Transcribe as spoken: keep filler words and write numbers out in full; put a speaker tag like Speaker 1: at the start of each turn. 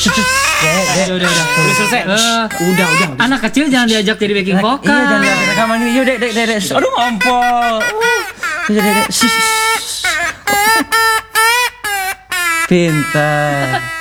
Speaker 1: Udah, udah, udah.
Speaker 2: Udah selesai.
Speaker 1: Eh,
Speaker 2: Udah, udah.
Speaker 1: anak kecil jangan diajak jadi backing vokal.
Speaker 3: Iya, jangan lihat rekaman ini. Yuk, dek, dek, dek, dek. Aduh, ngompol. Uh. Dek, dek, dek. Sus, sus. Pintar.